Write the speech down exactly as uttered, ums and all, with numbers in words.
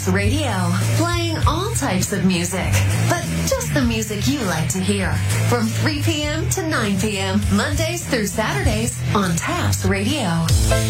Taps Radio, playing all types of music, but just the music you like to hear. From three p.m. to nine p.m., Mondays through Saturdays on Taps Radio.